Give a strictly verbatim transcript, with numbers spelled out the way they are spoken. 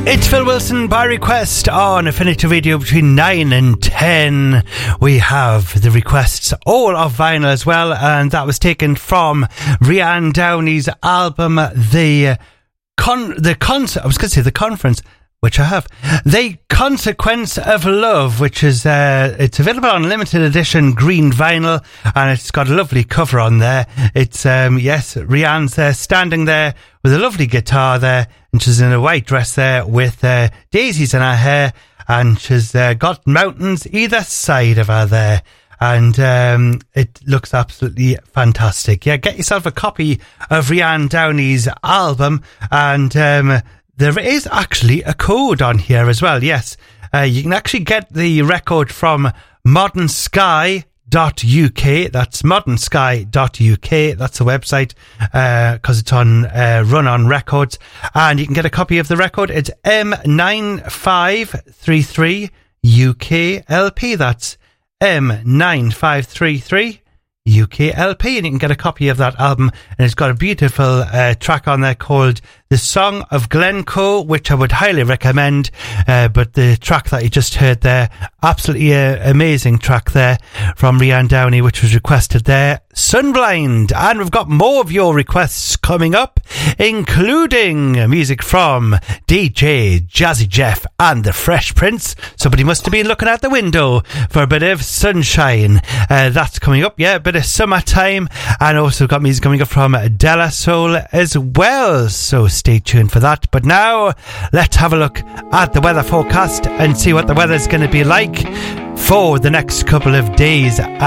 It's Phil Wilson by request on Affinity Radio between nine and ten. We have the requests all of vinyl as well, and that was taken from Rianne Downey's album, The Con, the Concert, I was going to say The Conference, which I have. The Consequence of Love, which is, uh, it's available on limited edition green vinyl, and it's got a lovely cover on there. It's, um, yes, Rianne's there, standing there with a lovely guitar there, and she's in a white dress there with, uh, daisies in her hair, and she's, uh, got mountains either side of her there. And, um, it looks absolutely fantastic. Yeah, get yourself a copy of Rianne Downey's album, and, um, there is actually a code on here as well, yes. Uh, you can actually get the record from modern sky dot U K. That's modern sky dot U K. That's the website, because uh, it's on uh, Run On Records. And you can get a copy of the record. It's M nine five three three U K L P. That's M nine five three three U K L P, and you can get a copy of that album, and it's got a beautiful uh, track on there called The Song of Glencoe, which I would highly recommend, uh, but the track that you just heard there, absolutely uh, amazing track there from Rianne Downey, which was requested there, Sunblind. And we've got more of your requests coming up, including music from D J Jazzy Jeff and the Fresh Prince. Somebody must have been looking out the window for a bit of sunshine. Uh, that's coming up, yeah, a bit of summertime, and also got music coming up from Della Soul as well, so stay tuned for that. But now let's have a look at the weather forecast and see what the weather's going to be like for the next couple of days